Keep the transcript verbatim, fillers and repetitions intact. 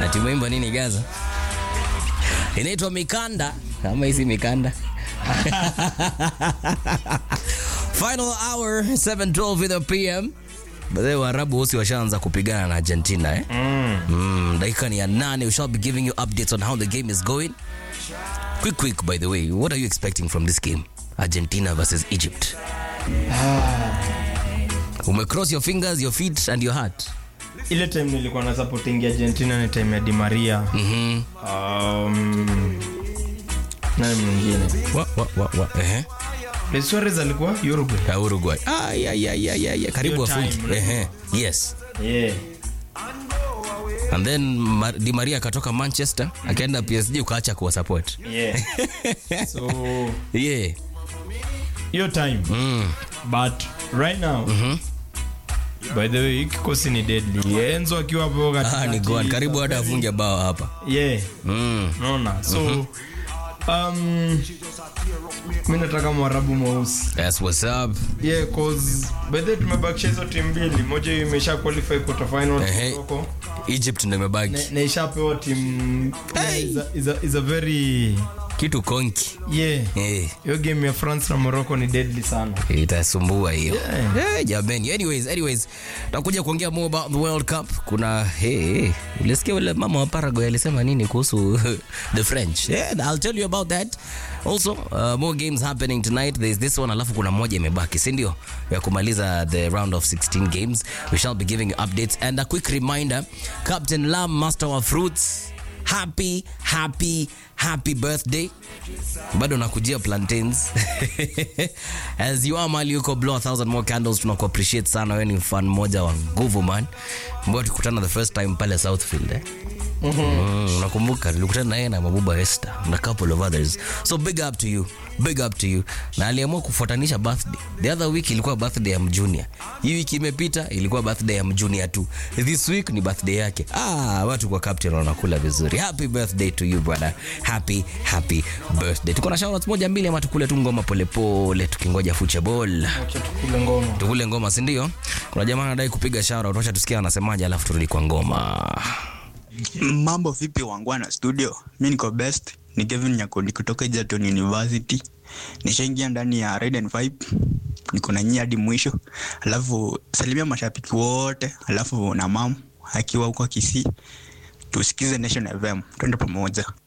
Na tumeimba nini Gaza? Inaitwa Mikanda. Kama hizi Mikanda. Final hour seven twelve p m Baadaye Waarabu wote washaanza kupigana na Argentina eh. Mm. Mm, dakika ni ya nane. We shall be giving you updates on how the game is going. Quick quick by the way, what are you expecting from this game? Argentina versus Egypt. Ah. Ume cross your fingers, your feet and your heart. Ile time nilikuwa na supporting Argentina ni time ya Di Maria. Mhm. Um nani mwingine? Wa wa wa wa eh. Luis Suarez alikuwa Uruguay. Ya Uruguay. Ah ya ya ya ya ya karibu afunge. Eh. Yes. Yeah. And then Mar- Di Maria akatoka Manchester, akaenda P S G ukaacha kuwa support. Yeah. So yeah. Your time. Mm. But right now, mm-hmm. By the way, kikosi ni deadly. Enzo akiwa hapo katikati. Ah, ni gone. Karibu hata afunge bao hapa. Yeah. Mm. Naona. So mm-hmm. Um, mimi nataka Mwarabu mweusi. That's what's up. Yeah, cause by the way tumebakisha hizo timu mbili. Moja imesha qualify quarter final huko. Egypt ndio imebaki. Na ishapewa timu is a, is a, is a very kitu konki. Yeah. Eh. Hiyo game ya France na Morocco ni deadly sana. Itasumbua hiyo. Yeah. Hey, jamani. Anyways, anyways, tutakuja kuongea more about the World Cup. Kuna hey, ulisikia wale mama wa Paraguay alisema nini kuhusu the French? Yeah, I'll tell you about that. Also, uh, more games happening tonight. There's this one alafu kuna moja imebaki, si ndio? Ya kumaliza the round of sixteen games. We shall be giving you updates and a quick reminder, Captain Lam, Master of Fruits, happy happy happy birthday. Bado nakujia plantains. As you are mali uko blow a thousand more candles. Tunaku appreciate sana, wewe ni fan moja wa nguvu man. Mbona tukutana the first time pale Southfield eh? Mhm. Mm, nakumbuka nilikutana na yeye na Mabuba Esther na couple of others. So big up to you. Big up to you. Na aliamua kufuatanisha birthday. The other week ilikuwa birthday ya Mjunior. Hii wiki imepita ilikuwa birthday ya Mjunior tu. This week ni birthday yake. Ah, watu kwa captain wanakula vizuri. Happy birthday to you brother. Happy happy birthday. Tuko na shoutouts moja mbili ama tukule tu ngoma pole pole tukingoja fuche ball. Acha tukule ngoma. Tukule ngoma, si ndio? Kuna jamaa anadai kupiga shoutout. Acha tusikie anasemaje alafu turudi kwa ngoma. Mambo vipi wangwana studio? Mimi niko best. Ni Kevin Nyakoni kutoka Egerton University. Nishaingia ndani ya Red and Vibe. Niko na nyinyi hadi mwisho. Alafu salimia mashabiki wote. Alafu na mamu akiwa huko Kisii. Tusikize Nation F M. Twende pamoja.